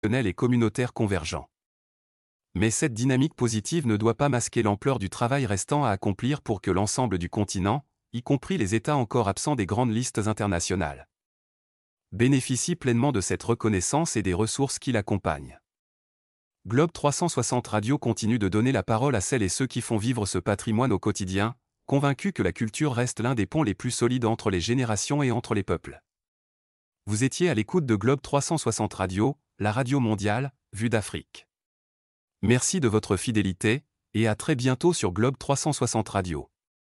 et communautaire convergent. Mais cette dynamique positive ne doit pas masquer l'ampleur du travail restant à accomplir pour que l'ensemble du continent, y compris les États encore absents des grandes listes internationales, bénéficie pleinement de cette reconnaissance et des ressources qui l'accompagnent. Globe 360 Radio continue de donner la parole à celles et ceux qui font vivre ce patrimoine au quotidien, convaincus que la culture reste l'un des ponts les plus solides entre les générations et entre les peuples. Vous étiez à l'écoute de Globe 360 Radio, la radio mondiale, vue d'Afrique. Merci de votre fidélité, et à très bientôt sur Globe 360 Radio.